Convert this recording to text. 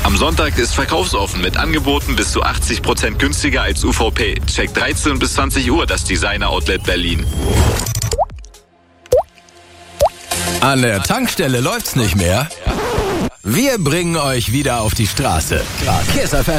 Am Sonntag ist verkaufsoffen mit Angeboten bis zu 80% günstiger als UVP. Check 13 bis 20 Uhr das Designer Outlet Berlin. An der Tankstelle läuft's nicht mehr? Wir bringen euch wieder auf die Straße. KISS FM